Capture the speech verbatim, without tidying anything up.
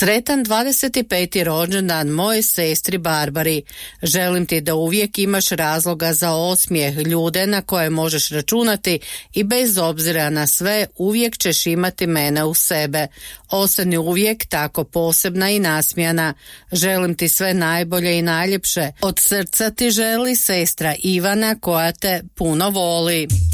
Sretan dvadeset peti rođendan mojoj sestri Barbari. Želim ti da uvijek imaš razloga za osmijeh, ljude na koje možeš računati i bez obzira na sve uvijek ćeš imati mene u sebe. Ostani uvijek tako posebna i nasmijana. Želim ti sve najbolje i najljepše. Od srca ti želi sestra Ivana koja te puno voli.